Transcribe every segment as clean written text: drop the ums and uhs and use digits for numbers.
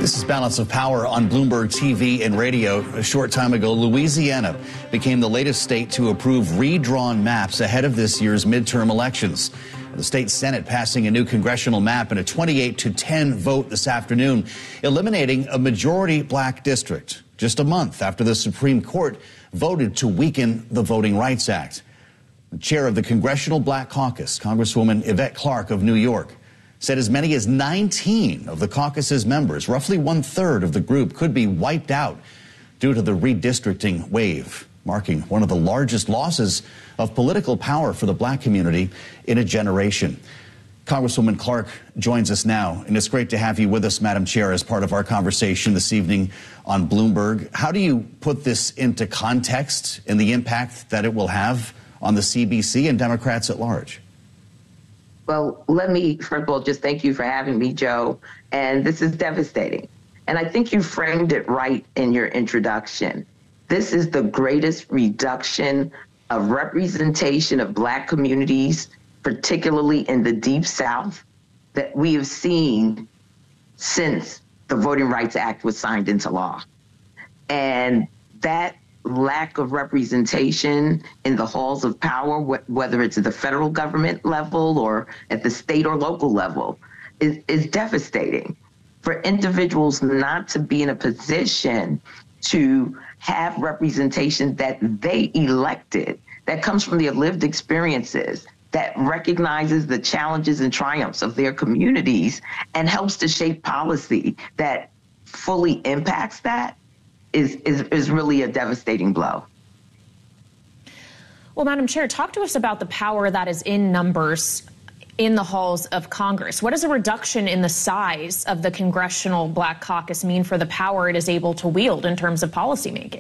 This is Balance of Power on Bloomberg TV and radio. A short time ago, Louisiana became the latest state to approve redrawn maps ahead of this year's midterm elections. The state Senate passing a new congressional map in a 28-10 vote this afternoon, eliminating a majority black district just a month after the Supreme Court voted to weaken the Voting Rights Act. The chair of the Congressional Black Caucus, Congresswoman Yvette Clarke of New York, said as many as 19 of the caucus's members, roughly one-third of the group, could be wiped out due to the redistricting wave, marking one of the largest losses of political power for the black community in a generation. Congresswoman Clarke joins us now, and it's great to have you with us, Madam Chair, as part of our conversation this evening on Bloomberg. How do you put this into context and the impact that it will have on the CBC and Democrats at large? Well, let me, first of all, just thank you for having me, Joe. And this is devastating. And I think you framed it right in your introduction. This is the greatest reduction of representation of black communities, particularly in the Deep South, that we have seen since the Voting Rights Act was signed into law. And that lack of representation in the halls of power, whether it's at the federal government level or at the state or local level, is devastating. For individuals not to be in a position to have representation that they elected, that comes from their lived experiences, that recognizes the challenges and triumphs of their communities and helps to shape policy that fully impacts that, is really a devastating blow. Well, Madam Chair, talk to us about the power that is in numbers in the halls of Congress. What does a reduction in the size of the Congressional Black Caucus mean for the power it is able to wield in terms of policymaking?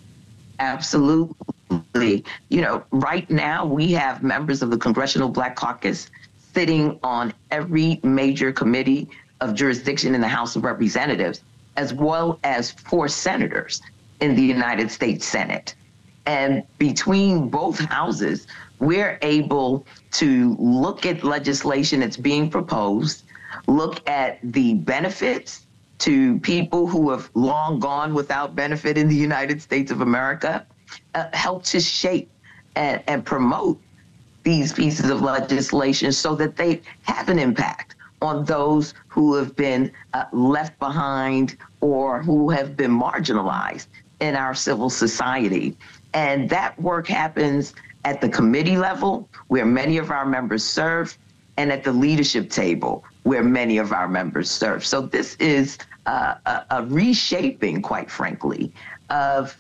Absolutely. You know, right now we have members of the Congressional Black Caucus sitting on every major committee of jurisdiction in the House of Representatives, as well as 4 senators in the United States Senate. And between both houses, we're able to look at legislation that's being proposed, look at the benefits to people who have long gone without benefit in the United States of America, help to shape and promote these pieces of legislation so that they have an impact on those who have been left behind or who have been marginalized in our civil society. And that work happens at the committee level, where many of our members serve, and at the leadership table, where many of our members serve. So this is a reshaping, quite frankly, of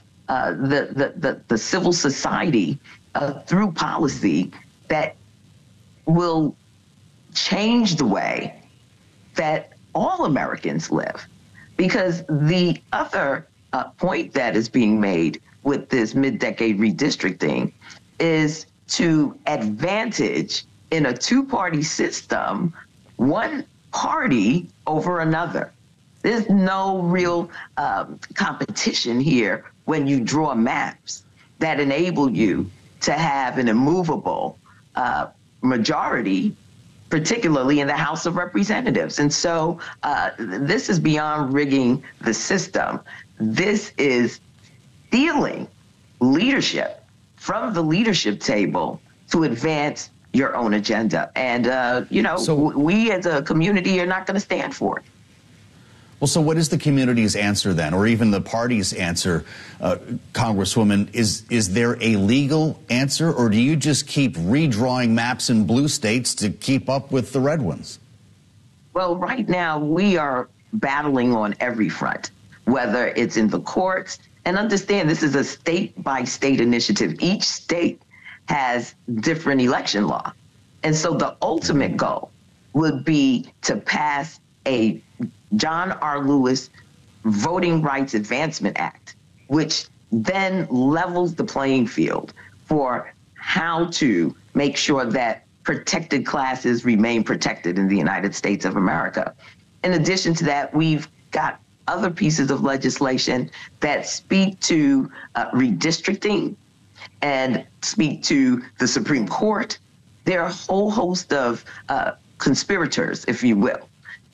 the civil society through policy that will change the way that all Americans live. Because the other point that is being made with this mid-decade redistricting is to advantage, in a 2-party system, one party over another. There's no real competition here when you draw maps that enable you to have an immovable majority, particularly in the House of Representatives. And so this is beyond rigging the system. This is stealing leadership from the leadership table to advance your own agenda. And, we as a community are not going to stand for it. Well, so what is the community's answer then, or even the party's answer, Congresswoman? Is there a legal answer, or do you just keep redrawing maps in blue states to keep up with the red ones? Well, right now we are battling on every front, whether it's in the courts. And understand, this is a state-by-state initiative. Each state has different election law. And so the ultimate goal would be to pass a John R. Lewis Voting Rights Advancement Act, which then levels the playing field for how to make sure that protected classes remain protected in the United States of America. In addition to that, we've got other pieces of legislation that speak to redistricting and speak to the Supreme Court. There are a whole host of conspirators, if you will,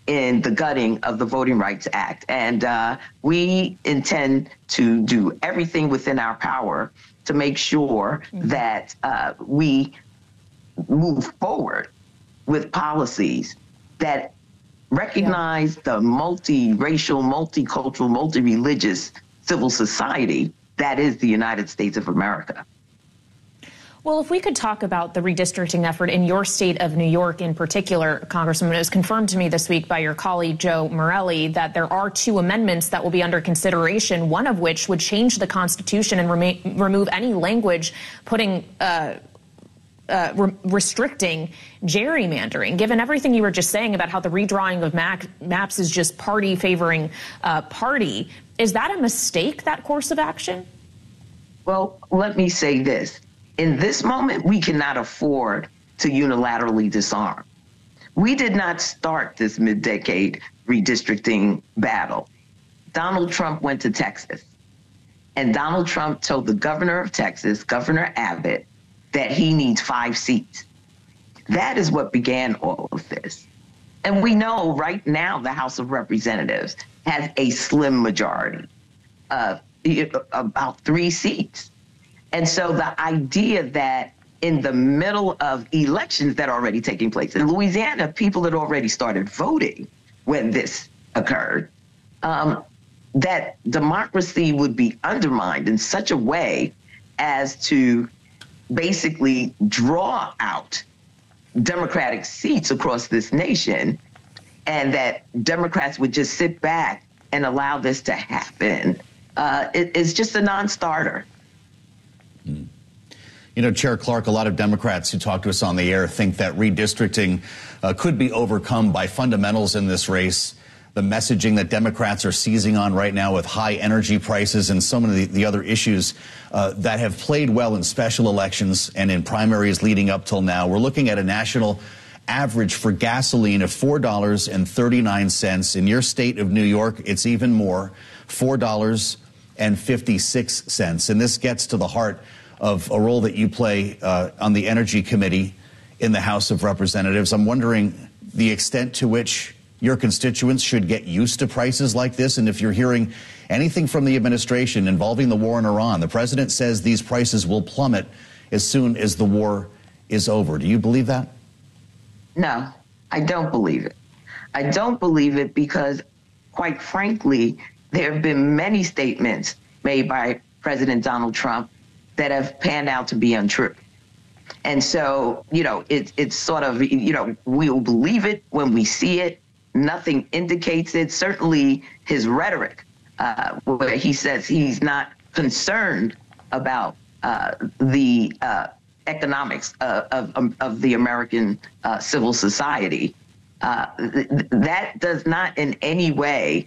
in the gutting of the Voting Rights Act. And we intend to do everything within our power to make sure that we move forward with policies that recognize the multiracial, multicultural, multi-religious civil society that is the United States of America. Well, if we could talk about the redistricting effort in your state of New York in particular, Congresswoman, it was confirmed to me this week by your colleague Joe Morelli that there are 2 amendments that will be under consideration, one of which would change the Constitution and remove any language putting restricting gerrymandering. Given everything you were just saying about how the redrawing of maps is just party favoring party, is that a mistake, that course of action? Well, let me say this. In this moment, we cannot afford to unilaterally disarm. We did not start this mid-decade redistricting battle. Donald Trump went to Texas, and Donald Trump told the governor of Texas, Governor Abbott, that he needs 5 seats. That is what began all of this. And we know right now the House of Representatives has a slim majority of about 3 seats. And so the idea that in the middle of elections that are already taking place in Louisiana, people had already started voting when this occurred, that democracy would be undermined in such a way as to basically draw out Democratic seats across this nation, and that Democrats would just sit back and allow this to happen, it's just a non-starter. You know, Chair Clark, a lot of Democrats who talk to us on the air think that redistricting could be overcome by fundamentals in this race. The messaging that Democrats are seizing on right now with high energy prices and so many of the other issues that have played well in special elections and in primaries leading up till now. We're looking at a national average for gasoline of $4.39. In your state of New York, it's even more, $4.56. And this gets to the heart of a role that you play on the Energy Committee in the House of Representatives. I'm wondering the extent to which your constituents should get used to prices like this, and if you're hearing anything from the administration involving the war in Iran. The president says these prices will plummet as soon as the war is over. Do you believe that? No, I don't believe it. I don't believe it because, quite frankly, there have been many statements made by President Donald Trump that have panned out to be untrue. And so, you know, it's sort of, you know, we'll believe it when we see it. Nothing indicates it. Certainly his rhetoric, where he says he's not concerned about the economics of the American civil society, that does not in any way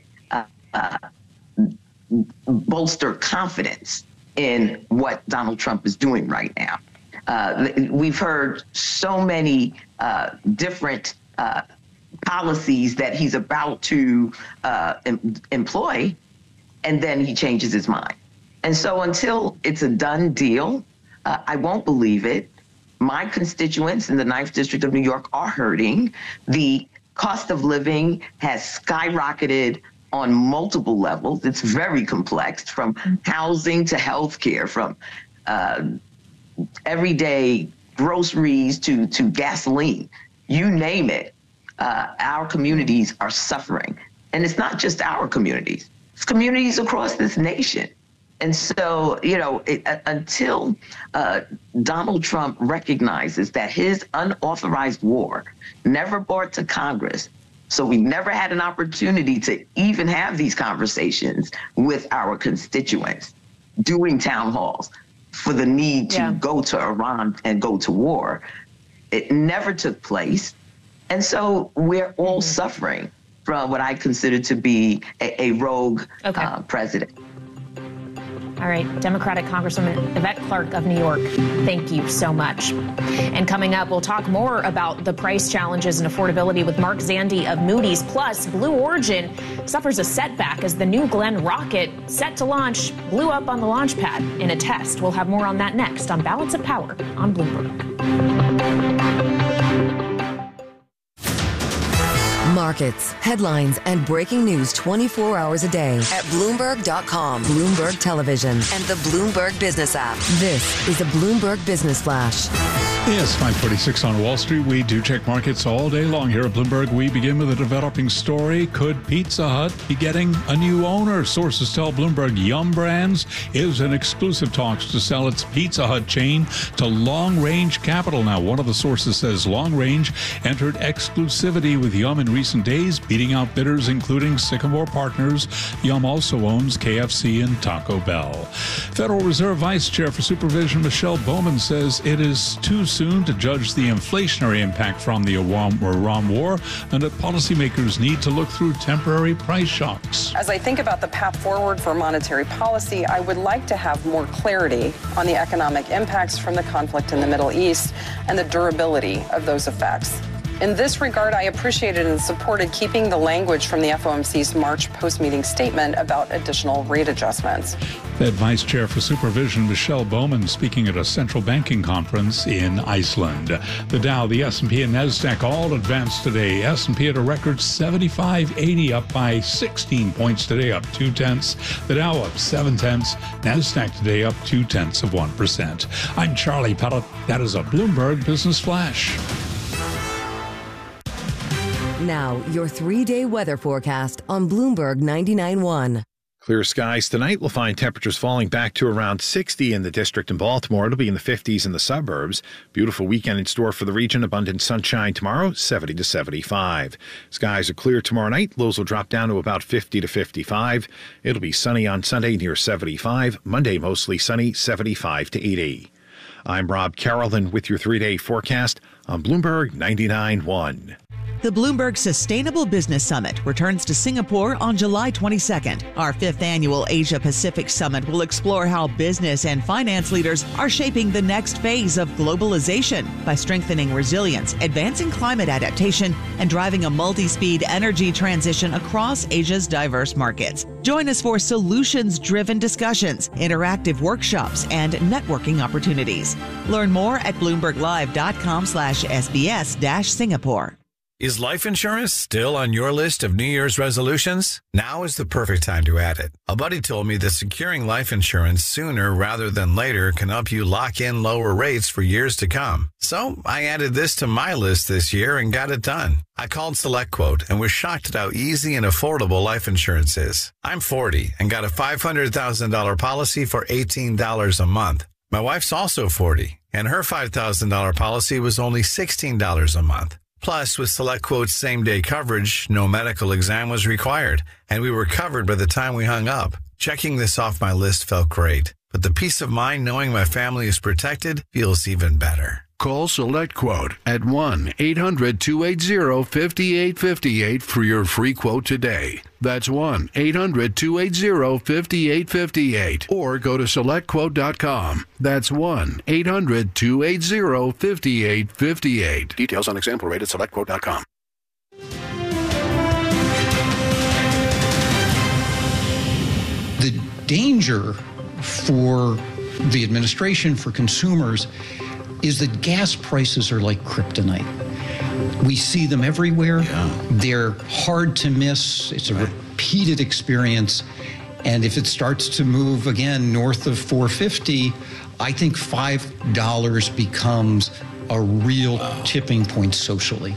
bolster confidence in what Donald Trump is doing right now. We've heard so many different policies that he's about to employ, and then he changes his mind. And so until it's a done deal, I won't believe it. My constituents in the 9th District of New York are hurting. The cost of living has skyrocketed on multiple levels. It's very complex, from housing to healthcare, from everyday groceries to gasoline, you name it. Our communities are suffering. And it's not just our communities, it's communities across this nation. And so, you know, until Donald Trump recognizes that his unauthorized war never brought to Congress, so we never had an opportunity to even have these conversations with our constituents, doing town halls for the need to go to Iran and go to war. It never took place. And so we're all suffering from what I consider to be a rogue president. All right, Democratic Congresswoman Yvette Clarke of New York, thank you so much. And coming up, we'll talk more about the price challenges and affordability with Mark Zandi of Moody's. Plus, Blue Origin suffers a setback as the New Glenn rocket set to launch blew up on the launch pad in a test. We'll have more on that next on Balance of Power on Bloomberg. markets, headlines, and breaking news 24 hours a day at Bloomberg.com, Bloomberg Television, and the Bloomberg Business app. This is a Bloomberg Business Flash. Yes, 5:46 on Wall Street. We do check markets all day long here at Bloomberg. We begin with a developing story. Could Pizza Hut be getting a new owner? Sources tell Bloomberg Yum Brands is in exclusive talks to sell its Pizza Hut chain to Long Range Capital. Now, one of the sources says Long Range entered exclusivity with Yum in recent days, beating out bidders including Sycamore Partners. Yum also owns KFC and Taco Bell. Federal Reserve Vice Chair for Supervision Michelle Bowman says it is too soon to judge the inflationary impact from the Iran war and that policymakers need to look through temporary price shocks. As I think about the path forward for monetary policy, I would like to have more clarity on the economic impacts from the conflict in the Middle East and the durability of those effects. In this regard, I appreciated and supported keeping the language from the FOMC's March post-meeting statement about additional rate adjustments. Fed Vice Chair for Supervision Michelle Bowman speaking at a central banking conference in Iceland. The Dow, the S&P, and NASDAQ all advanced today. S&P at a record 75.80, up by 16 points today, up 0.2. The Dow up 0.7. NASDAQ today up 0.2%. I'm Charlie Pellet. That is a Bloomberg Business Flash. Now, your 3-day weather forecast on Bloomberg 99.1. Clear skies tonight. We'll find temperatures falling back to around 60 in the district in Baltimore. It'll be in the 50s in the suburbs. Beautiful weekend in store for the region. Abundant sunshine tomorrow, 70 to 75. Skies are clear tomorrow night. Lows will drop down to about 50 to 55. It'll be sunny on Sunday near 75. Monday mostly sunny, 75 to 80. I'm Rob Carrollton with your 3-day forecast on Bloomberg 99.1. The Bloomberg Sustainable Business Summit returns to Singapore on July 22nd. Our 5th annual Asia-Pacific Summit will explore how business and finance leaders are shaping the next phase of globalization by strengthening resilience, advancing climate adaptation, and driving a multi-speed energy transition across Asia's diverse markets. Join us for solutions-driven discussions, interactive workshops, and networking opportunities. Learn more at bloomberglive.com/SBS-Singapore. Is life insurance still on your list of New Year's resolutions? Now is the perfect time to add it. A buddy told me that securing life insurance sooner rather than later can help you lock in lower rates for years to come. So I added this to my list this year and got it done. I called SelectQuote and was shocked at how easy and affordable life insurance is. I'm 40 and got a $500,000 policy for $18 a month. My wife's also 40 and her $5,000 policy was only $16 a month. Plus, with SelectQuote's same-day coverage, no medical exam was required, and we were covered by the time we hung up. Checking this off my list felt great, but the peace of mind knowing my family is protected feels even better. Call SelectQuote at 1-800-280-5858 for your free quote today. That's 1-800-280-5858. Or go to SelectQuote.com. That's 1-800-280-5858. Details on example rate at SelectQuote.com. The danger for the administration, for consumers, is that gas prices are like kryptonite. We see them everywhere. Yeah. They're hard to miss. It's a repeated experience. And if it starts to move again north of $4.50, I think $5 becomes a real tipping point socially.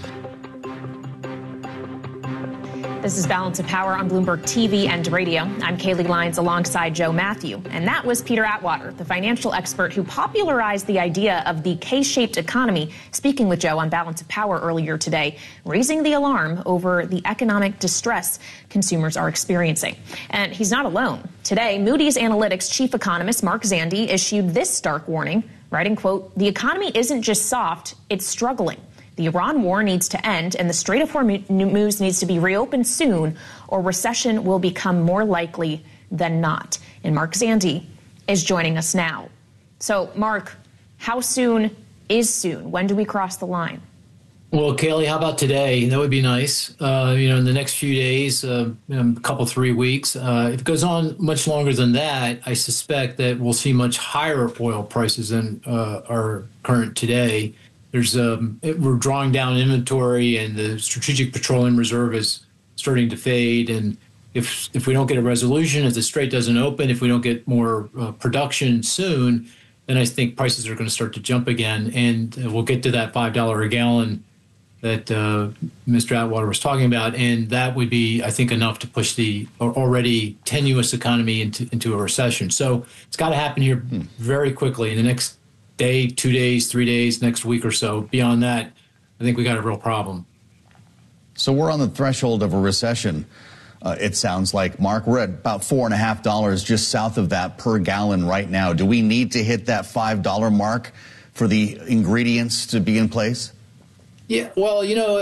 This is Balance of Power on Bloomberg TV and radio. I'm Kaylee Lyons alongside Joe Matthew. And that was Peter Atwater, the financial expert who popularized the idea of the K-shaped economy, speaking with Joe on Balance of Power earlier today, raising the alarm over the economic distress consumers are experiencing. And he's not alone. Today, Moody's Analytics chief economist Mark Zandi issued this stark warning, writing, quote, "The economy isn't just soft, it's struggling. The Iran war needs to end, and the Strait of Hormuz needs to be reopened soon, or recession will become more likely than not." And Mark Zandi is joining us now. So, Mark, how soon is soon? When do we cross the line? Well, Kaylee, how about today? That would be nice. In the next few days, a couple, 3 weeks. If it goes on much longer than that, I suspect that we'll see much higher oil prices than are current today. we're drawing down inventory, and the Strategic Petroleum Reserve is starting to fade. And if we don't get a resolution, if the Strait doesn't open, if we don't get more production soon, then I think prices are going to start to jump again, and we'll get to that $5 a gallon that Mr. Atwater was talking about, and that would be, I think, enough to push the already tenuous economy into a recession. So it's got to happen here very quickly in the next day, 2 days, 3 days, next week or so. Beyond that, I think we got a real problem. So we're on the threshold of a recession. It sounds like, Mark, we're at about $4.50 just south of that per gallon right now. Do we need to hit that $5 mark for the ingredients to be in place? Yeah, well,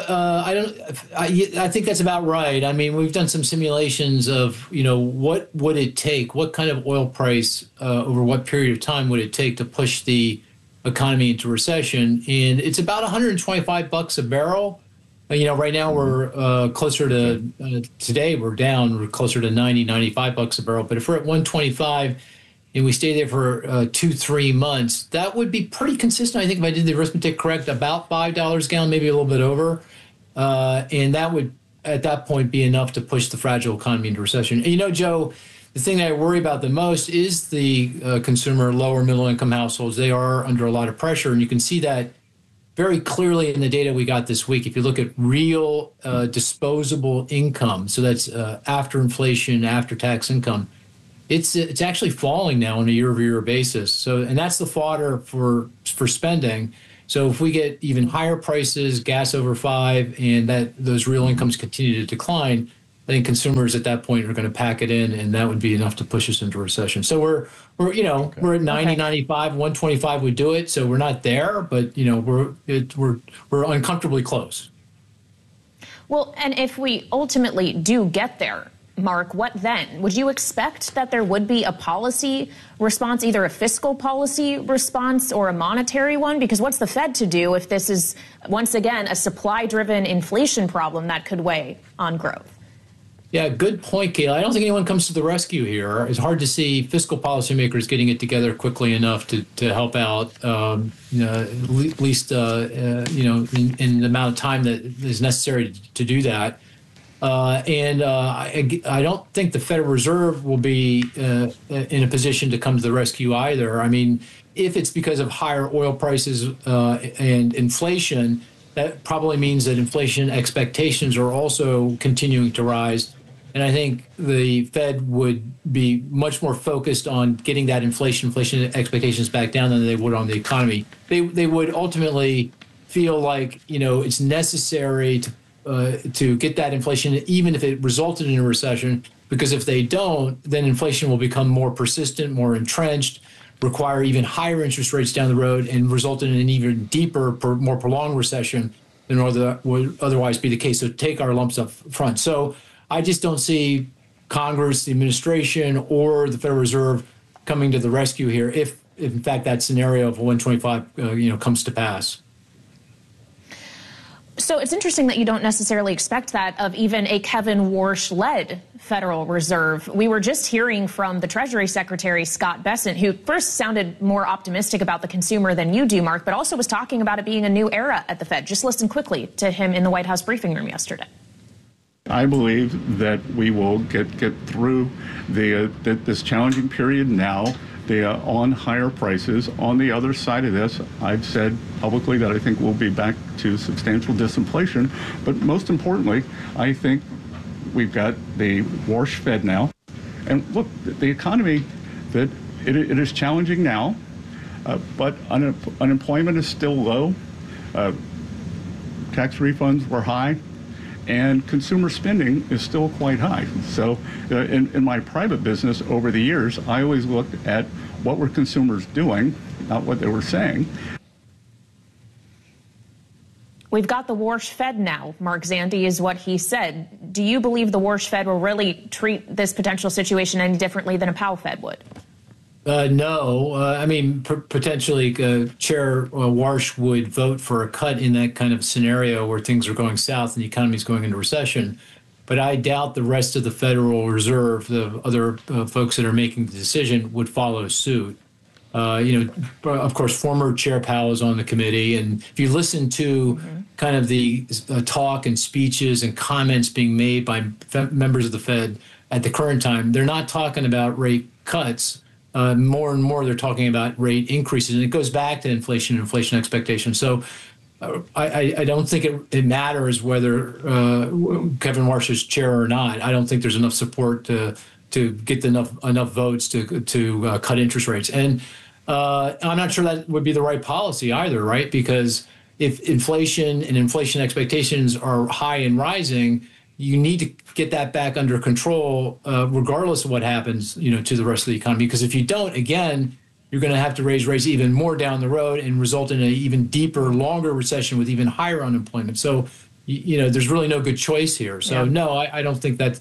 I think that's about right. I mean, we've done some simulations of, what would it take? What kind of oil price over what period of time would it take to push the economy into recession? And it's about $125 a barrel. Right now we're closer to today we're down. We're closer to $90-95 a barrel. But if we're at 125 and we stay there for 2-3 months, that would be pretty consistent. I think if I did the arithmetic correct, about $5 a gallon, maybe a little bit over, and that would at that point be enough to push the fragile economy into recession. And Joe, the thing that I worry about the most is the consumer, lower middle income households. They are under a lot of pressure, and you can see that very clearly in the data we got this week. If you look at real disposable income, so that's after inflation, after tax income, it's actually falling now on a year-over-year basis. So, and that's the fodder for spending. So if we get even higher prices, gas over $5, and that those real incomes continue to decline, I think consumers at that point are going to pack it in, and that would be enough to push us into recession. So we're at 90, 95, 125 would do it. So we're not there, but we're uncomfortably close. Well, and if we ultimately do get there, Mark, what then? Would you expect that there would be a policy response, either a fiscal policy response or a monetary one? Because what's the Fed to do if this is, once again, a supply-driven inflation problem that could weigh on growth? Yeah, good point, Kayla. I don't think anyone comes to the rescue here. It's hard to see fiscal policymakers getting it together quickly enough to help out, at least, in the amount of time that is necessary to do that. I don't think the Federal Reserve will be in a position to come to the rescue either. I mean, if it's because of higher oil prices and inflation, that probably means that inflation expectations are also continuing to rise. And I think the Fed would be much more focused on getting that inflation expectations back down than they would on the economy. They would ultimately feel like, it's necessary to get that inflation, even if it resulted in a recession, because if they don't, then inflation will become more persistent, more entrenched, require even higher interest rates down the road, and result in an even deeper, more prolonged recession than would otherwise be the case. So take our lumps up front. So I just don't see Congress, the administration, or the Federal Reserve coming to the rescue here if in fact, that scenario of 125, comes to pass. So it's interesting that you don't necessarily expect that of even a Kevin Warsh-led Federal Reserve. We were just hearing from the Treasury Secretary, Scott Bessent, who first sounded more optimistic about the consumer than you do, Mark, but also was talking about it being a new era at the Fed. Just listen quickly to him in the White House briefing room yesterday. I believe that we will get through this challenging period now. On higher prices. On the other side of this, I've said publicly that I think we'll be back to substantial disinflation. But most importantly, I think we've got the Warsh Fed now. And look, the economy, that it is challenging now, but unemployment is still low. Tax refunds were high. And consumer spending is still quite high. So in my private business over the years, I always looked at what were consumers doing, not what they were saying. We've got the Warsh Fed now, Mark Zandi, is what he said. Do you believe the Warsh Fed will really treat this potential situation any differently than a Powell Fed would? No. I mean, potentially Chair Warsh would vote for a cut in that kind of scenario where things are going south and the economy is going into recession. But I doubt the rest of the Federal Reserve, the other folks that are making the decision, would follow suit. Of course, former Chair Powell is on the committee. And if you listen to kind of the talk and speeches and comments being made by members of the Fed at the current time, they're not talking about rate cuts. More and more, they're talking about rate increases. And it goes back to inflation and inflation expectations. So I don't think it matters whether Kevin Warsh is chair or not. I don't think there's enough support to get enough votes to cut interest rates. And I'm not sure that would be the right policy either, right? Because if inflation and inflation expectations are high and rising, you need to get that back under control, regardless of what happens, to the rest of the economy. Because if you don't, again, you're going to have to raise rates even more down the road and result in an even deeper, longer recession with even higher unemployment. So, there's really no good choice here. So, no, I don't think that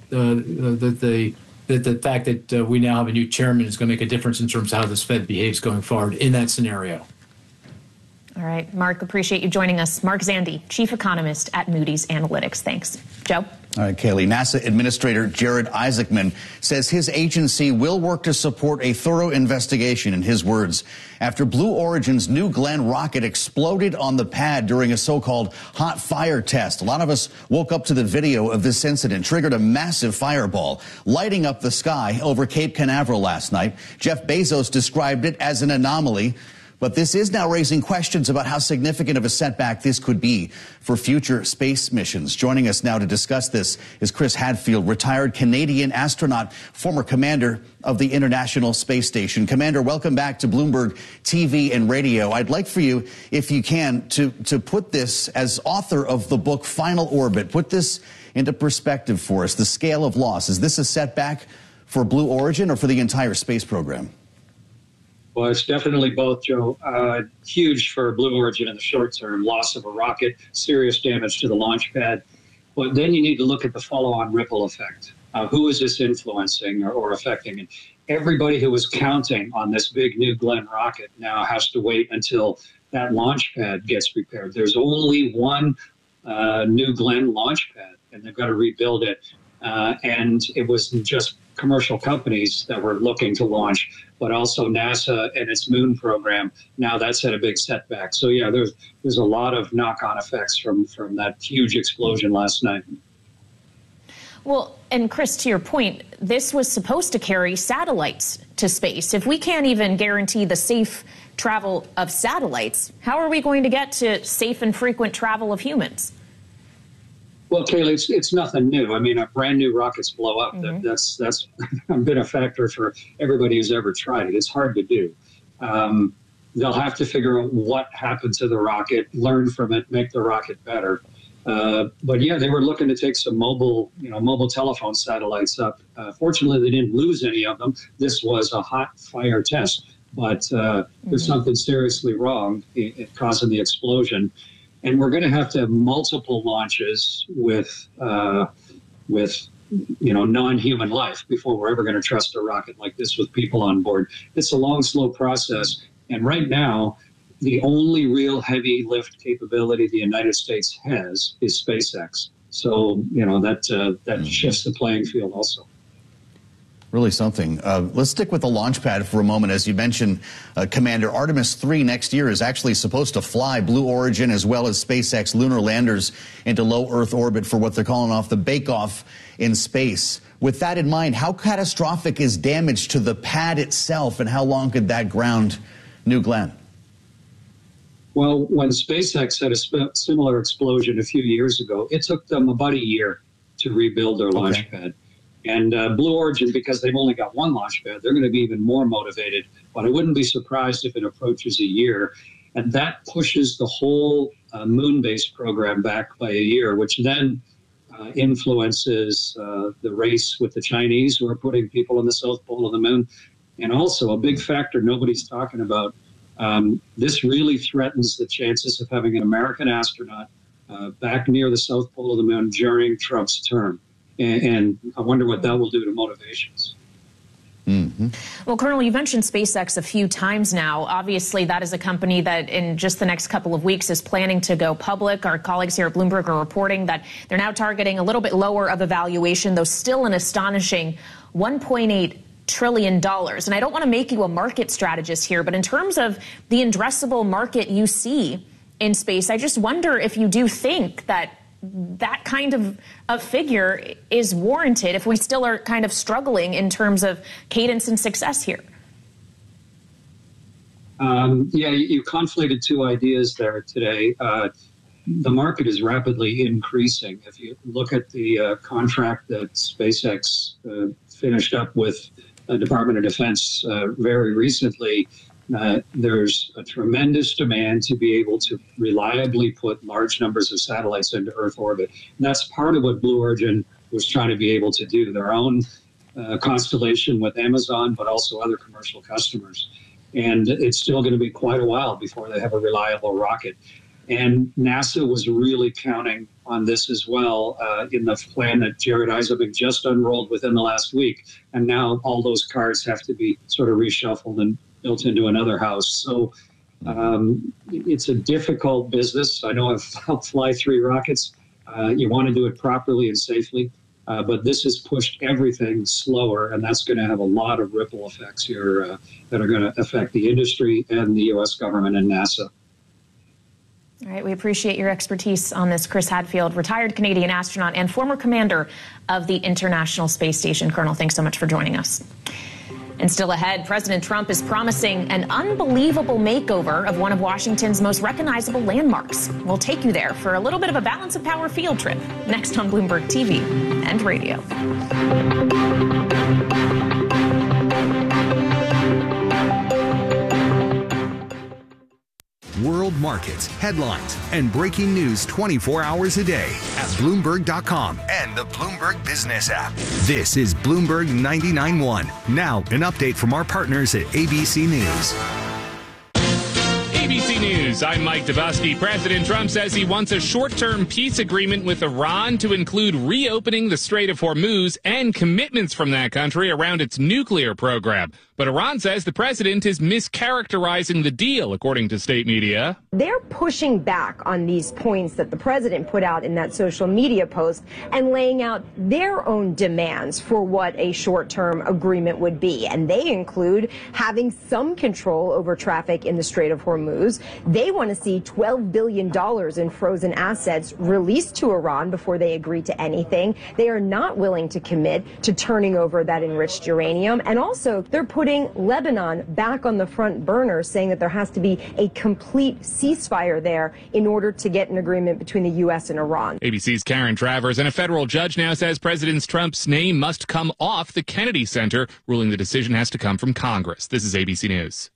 the fact that we now have a new chairman is going to make a difference in terms of how this Fed behaves going forward in that scenario. All right, Mark, appreciate you joining us. Mark Zandi, chief economist at Moody's Analytics. Thanks. Joe? All right, Kaylee. NASA Administrator Jared Isaacman says his agency will work to support a thorough investigation, in his words, after Blue Origin's New Glenn rocket exploded on the pad during a so-called hot fire test. A lot of us woke up to the video of this incident, triggered a massive fireball, lighting up the sky over Cape Canaveral last night. Jeff Bezos described it as an anomaly. But this is now raising questions about how significant of a setback this could be for future space missions. Joining us now to discuss this is Chris Hadfield, retired Canadian astronaut, former commander of the International Space Station. Commander, welcome back to Bloomberg TV and Radio. I'd like for you, if you can, to put this, as author of the book Final Orbit, put this into perspective for us, the scale of loss. Is this a setback for Blue Origin or for the entire space program? Well, it's definitely both, Joe. Huge for Blue Origin in the short term, loss of a rocket, serious damage to the launch pad. But then you need to look at the follow-on ripple effect. Who is this influencing or affecting? And everybody who was counting on this big New Glenn rocket now has to wait until that launch pad gets repaired. There's only one New Glenn launch pad, and they've got to rebuild it. And it wasn't just commercial companies that were looking to launch, but also NASA and its moon program. Now that's had a big setback. So yeah, there's a lot of knock-on effects from that huge explosion last night. Well, and Chris, to your point, this was supposed to carry satellites to space. If we can't even guarantee the safe travel of satellites, how are we going to get to safe and frequent travel of humans? Well, Kaylee, it's nothing new. I mean, brand new rockets blow up. Mm-hmm. That's been a factor for everybody who's ever tried it. It's hard to do. They'll have to figure out what happened to the rocket, learn from it, make the rocket better. But yeah, they were looking to take some mobile telephone satellites up. Fortunately, they didn't lose any of them. This was a hot fire test, but there's something seriously wrong in causing the explosion. And we're going to have multiple launches with non-human life before we're ever going to trust a rocket like this with people on board. It's a long, slow process. And right now, the only real heavy lift capability the United States has is SpaceX. So, that shifts the playing field also. Really something. Let's stick with the launch pad for a moment. As you mentioned, Commander, Artemis 3 next year is actually supposed to fly Blue Origin as well as SpaceX lunar landers into low Earth orbit for what they're calling off the bake-off in space. With that in mind, how catastrophic is damage to the pad itself, and how long could that ground New Glenn? Well, when SpaceX had a similar explosion a few years ago, it took them about a year to rebuild their launch pad. And Blue Origin, because they've only got one launch pad, they're going to be even more motivated. But I wouldn't be surprised if it approaches a year. And that pushes the whole moon-based program back by a year, which then influences the race with the Chinese, who are putting people on the South Pole of the moon. And also a big factor nobody's talking about, this really threatens the chances of having an American astronaut back near the South Pole of the moon during Trump's term. And I wonder what that will do to motivations. Mm-hmm. Well, Colonel, you mentioned SpaceX a few times now. Obviously, that is a company that in just the next couple of weeks is planning to go public. Our colleagues here at Bloomberg are reporting that they're now targeting a little bit lower of a valuation, though still an astonishing $1.8 trillion. And I don't want to make you a market strategist here, but in terms of the addressable market you see in space, I just wonder if you do think that that kind of a figure is warranted if we still are kind of struggling in terms of cadence and success here. Yeah, you conflated two ideas there today. The market is rapidly increasing. If you look at the contract that SpaceX finished up with the Department of Defense very recently, there's a tremendous demand to be able to reliably put large numbers of satellites into Earth orbit. And that's part of what Blue Origin was trying to be able to do, their own constellation with Amazon, but also other commercial customers. And it's still going to be quite a while before they have a reliable rocket. And NASA was really counting on this as well in the plan that Jared Isaacman just unrolled within the last week. And now all those cards have to be sort of reshuffled and built into another house. So it's a difficult business. I know I've helped fly 3 rockets. You want to do it properly and safely. But this has pushed everything slower, and that's going to have a lot of ripple effects here that are going to affect the industry and the U.S. government and NASA. All right, we appreciate your expertise on this. Chris Hadfield, retired Canadian astronaut and former commander of the International Space Station. Colonel, thanks so much for joining us. And still ahead, President Trump is promising an unbelievable makeover of one of Washington's most recognizable landmarks. We'll take you there for a little bit of a balance of power field trip next on Bloomberg TV and radio. World markets, headlines, and breaking news 24 hours a day at Bloomberg.com and the Bloomberg Business app. This is Bloomberg 99.1. Now, an update from our partners at ABC News. ABC News, I'm Mike Dubosky. President Trump says he wants a short-term peace agreement with Iran to include reopening the Strait of Hormuz and commitments from that country around its nuclear program. But Iran says the president is mischaracterizing the deal, according to state media. They're pushing back on these points that the president put out in that social media post and laying out their own demands for what a short-term agreement would be. And they include having some control over traffic in the Strait of Hormuz. They want to see $12 billion in frozen assets released to Iran before they agree to anything. They are not willing to commit to turning over that enriched uranium. And also, they're putting Lebanon back on the front burner, saying that there has to be a complete ceasefire there in order to get an agreement between the U.S. and Iran. ABC's Karen Travers, and a federal judge now says President Trump's name must come off the Kennedy Center, ruling the decision has to come from Congress. This is ABC News.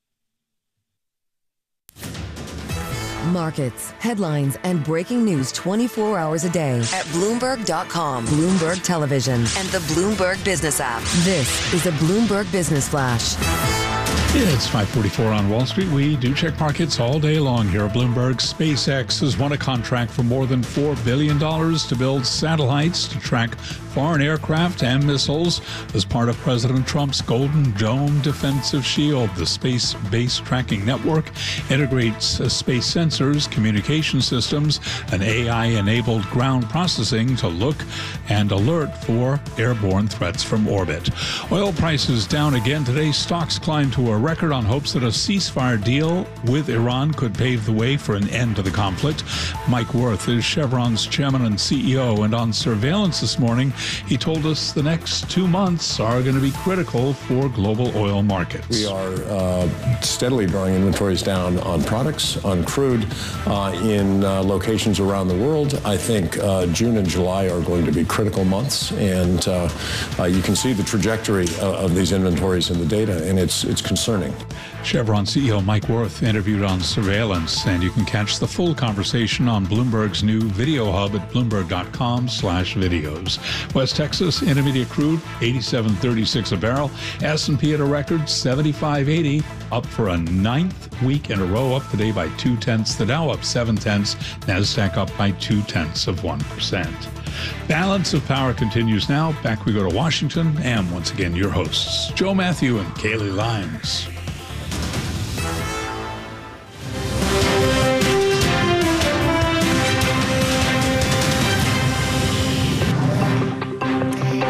Markets, headlines, and breaking news 24 hours a day at Bloomberg.com, Bloomberg Television, and the Bloomberg Business app. This is a Bloomberg Business Flash. It's 5:44 on Wall Street. We do check markets all day long here at Bloomberg. SpaceX has won a contract for more than $4 billion to build satellites to track foreign aircraft and missiles as part of President Trump's Golden Dome defensive shield. The space-based tracking network integrates space sensors, communication systems, and AI-enabled ground processing to look and alert for airborne threats from orbit. Oil prices down again today. Stocks climbed to a record on hopes that a ceasefire deal with Iran could pave the way for an end to the conflict. Mike Wirth is Chevron's chairman and CEO, and on surveillance this morning, he told us the next 2 months are going to be critical for global oil markets. We are steadily drawing inventories down on products, on crude, in locations around the world. I think June and July are going to be critical months, and you can see the trajectory of these inventories in the data, and it's concerning. Chevron CEO Mike Wirth interviewed on surveillance, and you can catch the full conversation on Bloomberg's new video hub at bloomberg.com/videos. West Texas Intermediate crude 87.36 a barrel. S&P at a record 75.80, up for a 9th week in a row, up today by 0.2. The Dow up 0.7. Nasdaq up by 0.2%. Balance of Power continues now. Back we go to Washington, and once again your hosts Joe Matthew and Kaylee Lyons.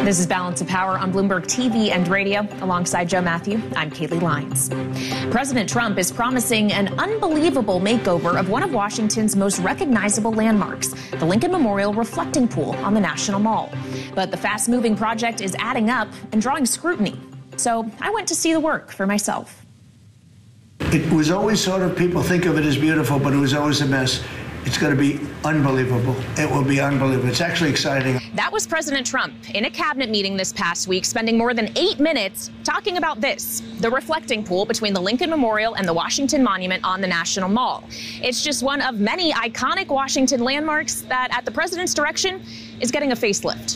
This is Balance of Power on Bloomberg TV and radio. Alongside Joe Matthew, I'm Kaylee Lyons. President Trump is promising an unbelievable makeover of one of Washington's most recognizable landmarks, the Lincoln Memorial Reflecting Pool on the National Mall. But the fast-moving project is adding up and drawing scrutiny. So I went to see the work for myself. It was always sort of, people think of it as beautiful, but it was always a mess. It's going to be unbelievable. It will be unbelievable. It's actually exciting. That was President Trump in a cabinet meeting this past week, spending more than 8 minutes talking about this, the reflecting pool between the Lincoln Memorial and the Washington Monument on the National Mall. It's just one of many iconic Washington landmarks that, at the president's direction, is getting a facelift.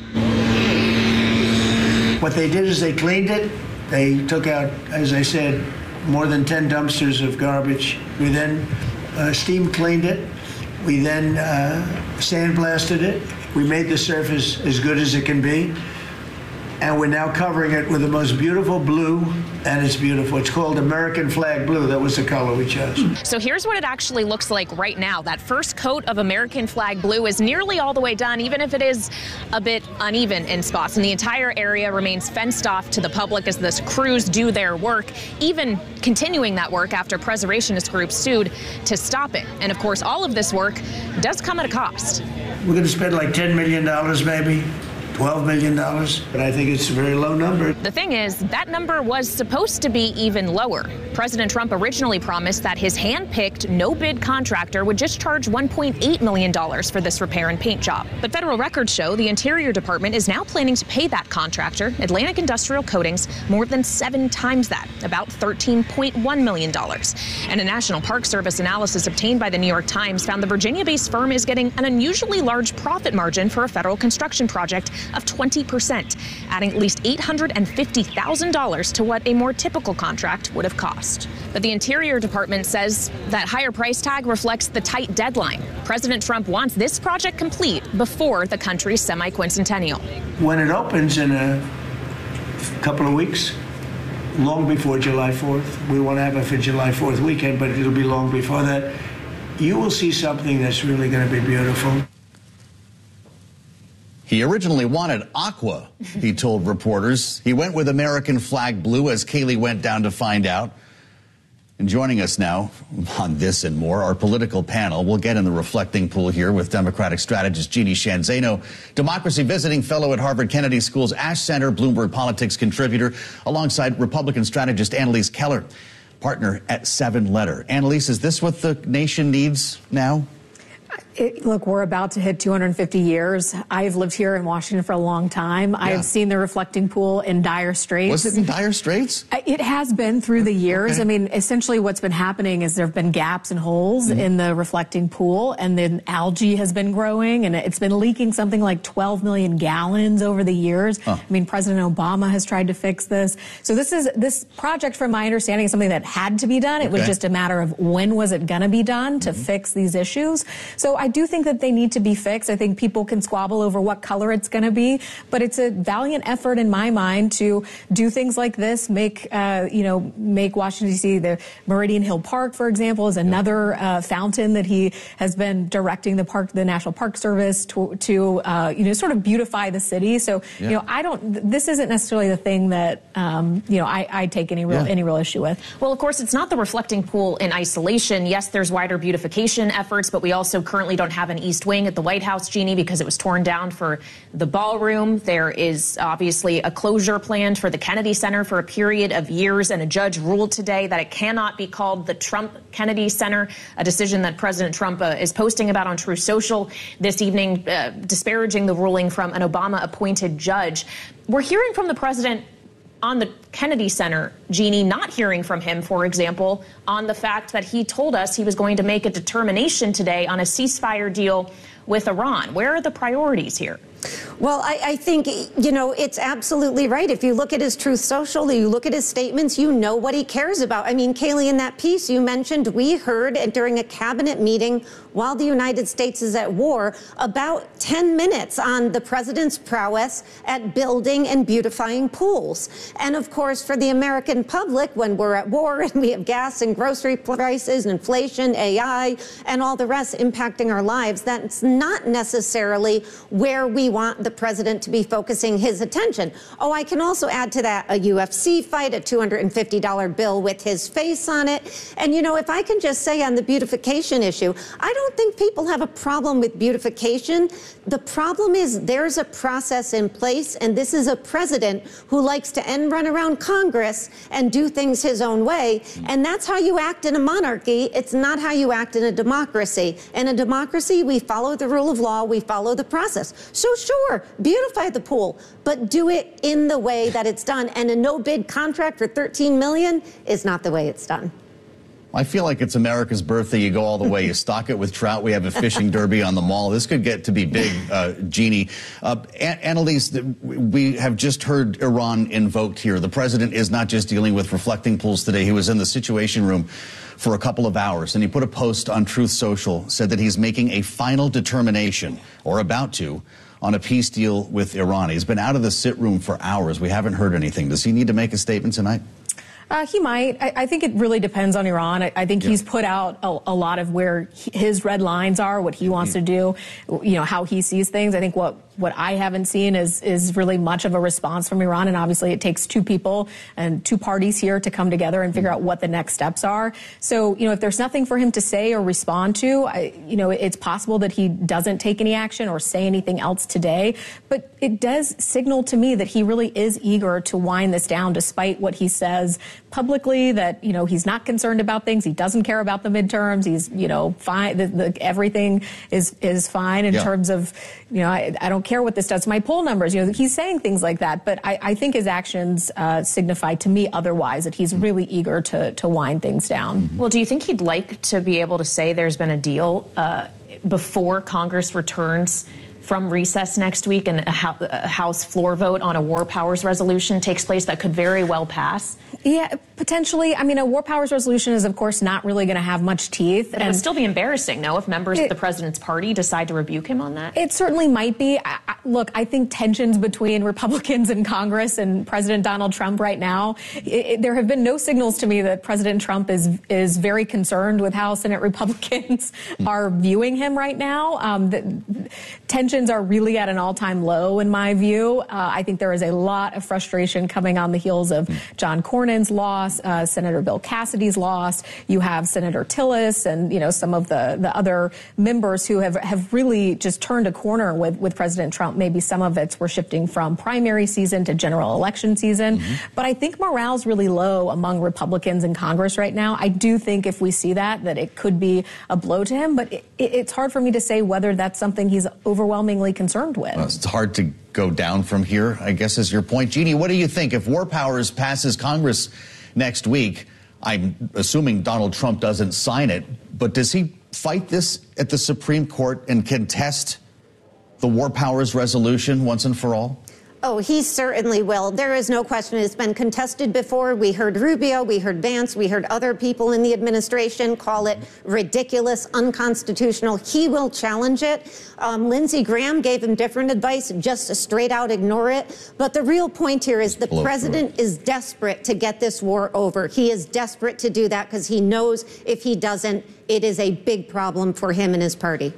What they did is they cleaned it. They took out, as I said, more than 10 dumpsters of garbage. We then steam cleaned it. We then sandblasted it. We made the surface as good as it can be. And we're now covering it with the most beautiful blue, and it's beautiful. It's called American Flag Blue. That was the color we chose. So here's what it actually looks like right now. That first coat of American Flag Blue is nearly all the way done, even if it is a bit uneven in spots. And the entire area remains fenced off to the public as the crews do their work, even continuing that work after preservationist groups sued to stop it. And of course, all of this work does come at a cost. We're going to spend like $10 million, maybe. $12 million, but I think it's a very low number. The thing is, that number was supposed to be even lower. President Trump originally promised that his hand-picked, no-bid contractor would just charge $1.8 million for this repair and paint job. But federal records show the Interior Department is now planning to pay that contractor, Atlantic Industrial Coatings, more than 7 times that, about $13.1 million. And a National Park Service analysis obtained by the New York Times found the Virginia-based firm is getting an unusually large profit margin for a federal construction project of 20%, adding at least $850,000 to what a more typical contract would have cost. But the Interior Department says that higher price tag reflects the tight deadline. President Trump wants this project complete before the country's semi-quincentennial. When it opens in a couple of weeks, long before July 4th, we want to have it for July 4th weekend, but it'll be long before that, you will see something that's really going to be beautiful. He originally wanted aqua, he told reporters. He went with American Flag Blue, as Kaylee went down to find out. And joining us now on this and more, our political panel. We'll get in the reflecting pool here with Democratic strategist Jeannie Sheehan Zaino, democracy visiting fellow at Harvard Kennedy School's Ash Center, Bloomberg Politics contributor, alongside Republican strategist Annalise Keller, partner at 7 Letter. Annalise, is this what the nation needs now? Look, we're about to hit 250 years. I've lived here in Washington for a long time. Yeah. I have seen the reflecting pool in dire straits. Was it in dire straits? It has been through the years. Okay. I mean, essentially what's been happening is there have been gaps and holes in the reflecting pool, and then algae has been growing, and it's been leaking something like 12 million gallons over the years. I mean, President Obama has tried to fix this. So this project, from my understanding, is something that had to be done. It was just a matter of when was it going to be done to fix these issues. So I do think that they need to be fixed. I think people can squabble over what color it's going to be, but it's a valiant effort in my mind to do things like this, make Washington, D.C., the Meridian Hill Park, for example, is another fountain that he has been directing the National Park Service to sort of beautify the city. So, this isn't necessarily the thing that, I take any real issue with. Well, of course, it's not the reflecting pool in isolation. Yes, there's wider beautification efforts, but we also currently don't have an East Wing at the White House, Jeannie, because it was torn down for the ballroom. There is obviously a closure planned for the Kennedy Center for a period of years, and a judge ruled today that it cannot be called the Trump Kennedy Center, a decision that President Trump is posting about on Truth Social this evening, disparaging the ruling from an Obama-appointed judge. We're hearing from the president on the Kennedy Center, Jeannie, not hearing from him, for example, on the fact that he told us he was going to make a determination today on a ceasefire deal with Iran. Where are the priorities here? Well, I think, it's absolutely right. If you look at his Truth Social, you look at his statements, you know what he cares about. I mean, Kaylee, in that piece you mentioned, we heard during a cabinet meeting while the United States is at war about 10 minutes on the president's prowess at building and beautifying pools. And of course, for the American public, when we're at war and we have gas and grocery prices and inflation, AI, and all the rest impacting our lives, that's not necessarily where we want the president to be focusing his attention. Oh, I can also add to that a UFC fight, a $250 bill with his face on it. And, you know, if I can just say on the beautification issue, I don't think people have a problem with beautification. The problem is there's a process in place, and this is a president who likes to end run around Congress and do things his own way. And that's how you act in a monarchy. It's not how you act in a democracy. In a democracy, we follow the rule of law, we follow the process. So sure, beautify the pool, but do it in the way that it's done. And a no-bid contract for $13 million is not the way it's done. I feel like it's America's birthday. You go all the way. You stock it with trout. We have a fishing derby on the mall. This could get to be big, Jeannie. Annalise, we have just heard Iran invoked here. The president is not just dealing with reflecting pools today. He was in the Situation Room for a couple of hours, and he put a post on Truth Social, said that he's making a final determination, or about to, on a peace deal with Iran. He's been out of the sit room for hours. We haven't heard anything. Does he need to make a statement tonight? He might. I think it really depends on Iran. I think he's put out a lot of where his red lines are, what he wants to do, you know, how he sees things. I think what I haven't seen is really much of a response from Iran. And obviously it takes two people and two parties here to come together and figure out what the next steps are. So, you know, if there's nothing for him to say or respond to, you know, it's possible that he doesn't take any action or say anything else today. But it does signal to me that he really is eager to wind this down, despite what he says publicly, that, you know, he's not concerned about things. He doesn't care about the midterms. He's, you know, fine. Everything is fine in terms of, you know, I don't care what this does to my poll numbers. You know, he's saying things like that. But I think his actions signify to me otherwise, that he's really eager to wind things down. Well, do you think he'd like to be able to say there's been a deal before Congress returns from recess next week and a House floor vote on a war powers resolution takes place that could very well pass? Yeah, potentially. I mean, a war powers resolution is, of course, not really going to have much teeth. But it would still be embarrassing, no, if members of the president's party decide to rebuke him on that? It certainly might be. Look, I think tensions between Republicans in Congress and President Donald Trump right now, there have been no signals to me that President Trump is very concerned with how Senate Republicans are viewing him right now. Tensions are really at an all-time low, in my view. I think there is a lot of frustration coming on the heels of John Cornyn's loss, Senator Bill Cassidy's loss. You have Senator Tillis and, you know, some of the other members who have really just turned a corner with President Trump. Maybe some of it's we're shifting from primary season to general election season. But I think morale's really low among Republicans in Congress right now. I do think if we see that it could be a blow to him. But it's hard for me to say whether that's something he's overwhelmingly concerned with. Well, it's hard to go down from here, I guess, is your point. Jeannie, what do you think? If war powers passes Congress next week, I'm assuming Donald Trump doesn't sign it, but does he fight this at the Supreme Court and contest the war powers resolution once and for all? Oh, he certainly will. There is no question. It's been contested before. We heard Rubio, we heard Vance, we heard other people in the administration call it ridiculous, unconstitutional. He will challenge it. Lindsey Graham gave him different advice, just to straight out ignore it. But the real point here is the president is desperate to get this war over. He is desperate to do that because he knows if he doesn't, it is a big problem for him and his party.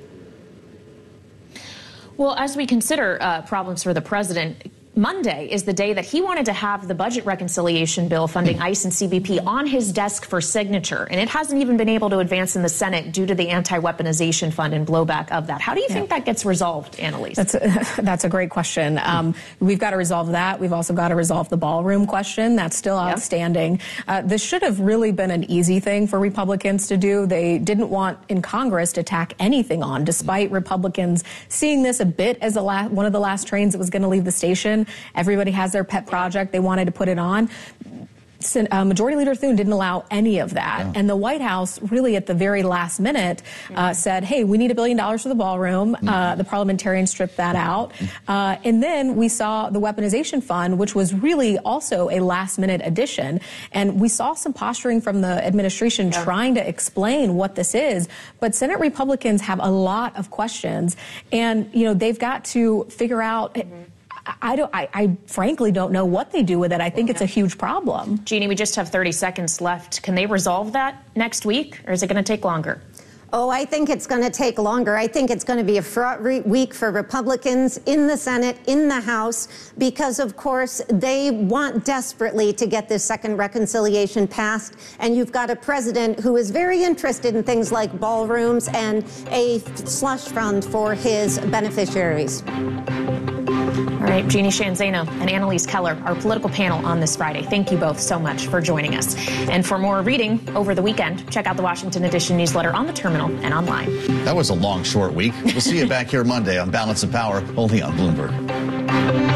Well, as we consider problems for the president, Monday is the day that he wanted to have the budget reconciliation bill funding ICE and CBP on his desk for signature. And it hasn't even been able to advance in the Senate due to the anti-weaponization fund and blowback of that. How do you think that gets resolved, Annalise? That's a great question. We've got to resolve that. We've also got to resolve the ballroom question. That's still outstanding. This should have really been an easy thing for Republicans to do. They didn't want in Congress to tack anything on, despite Republicans seeing this a bit as one of the last trains that was going to leave the station. Everybody has their pet project. They wanted to put it on. Majority Leader Thune didn't allow any of that. Yeah. And the White House really at the very last minute said, hey, we need $1 billion for the ballroom. The parliamentarians stripped that out. And then we saw the weaponization fund, which was really also a last minute addition. And we saw some posturing from the administration trying to explain what this is. But Senate Republicans have a lot of questions. And, you know, they've got to figure out I frankly don't know what they do with it. I think it's a huge problem. Jeannie, we just have 30 seconds left. Can they resolve that next week, or is it going to take longer? Oh, I think it's going to take longer. I think it's going to be a fraught week for Republicans in the Senate, in the House, because, of course, they want desperately to get this second reconciliation passed. And you've got a president who is very interested in things like ballrooms and a slush fund for his beneficiaries. All right, Jeannie Sheehan Zaino and Annalise Keller, our political panel on this Friday. Thank you both so much for joining us. And for more reading over the weekend, check out the Washington Edition newsletter on the terminal and online. That was a long, short week. We'll see you back here Monday on Balance of Power, only on Bloomberg.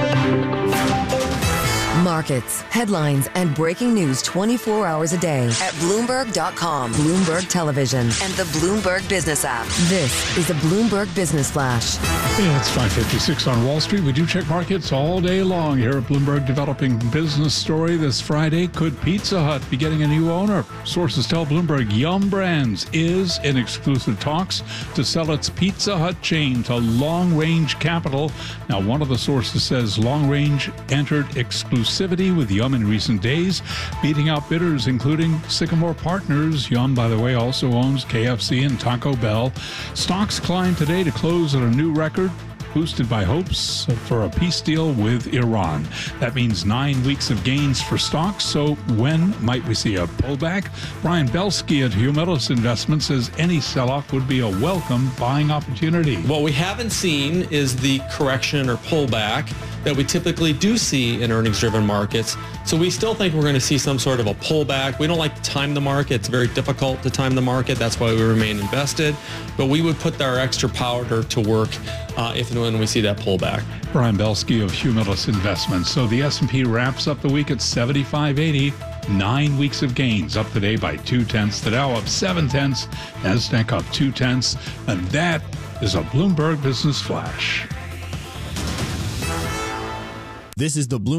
Markets, headlines, and breaking news 24 hours a day at Bloomberg.com, Bloomberg Television, and the Bloomberg Business app. This is a Bloomberg Business Flash. Yeah, it's 5:56 on Wall Street. We do check markets all day long here at Bloomberg. Developing business story this Friday. Could Pizza Hut be getting a new owner? Sources tell Bloomberg Yum Brands is in exclusive talks to sell its Pizza Hut chain to Long Range Capital. Now, one of the sources says Long Range entered exclusivity with Yum in recent days, beating out bidders including Sycamore Partners. Yum, by the way, also owns KFC and Taco Bell. Stocks climbed today to close at a new record, boosted by hopes for a peace deal with Iran. That means 9 weeks of gains for stocks. So when might we see a pullback? Brian Belsky at Humidus Investments says any sell-off would be a welcome buying opportunity. What we haven't seen is the correction or pullback that we typically do see in earnings-driven markets. So we still think we're going to see some sort of a pullback. We don't like to time the market. It's very difficult to time the market. That's why we remain invested. But we would put our extra powder to work if and when we see that pullback. Brian Belsky of Humidus Investments. So the S&P wraps up the week at 7580. 9 weeks of gains, up today by 0.2. The Dow up 0.7. NASDAQ up 0.2. And that is a Bloomberg Business Flash. This is the Bloomberg